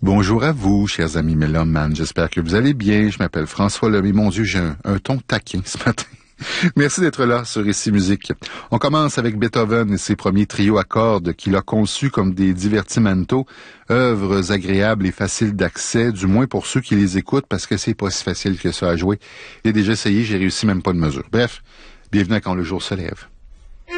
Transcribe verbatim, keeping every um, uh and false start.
Bonjour à vous, chers amis mélomanes. J'espère que vous allez bien. Je m'appelle François Lemay. Mon Dieu, j'ai un, un ton taquin ce matin. Merci d'être là sur Ici Musique. On commence avec Beethoven et ses premiers trios à cordes qu'il a conçus comme des divertimentos, œuvres agréables et faciles d'accès, du moins pour ceux qui les écoutent, parce que c'est pas si facile que ça à jouer. J'ai déjà essayé, j'ai réussi même pas de mesure. Bref, bienvenue à Quand le jour se lève.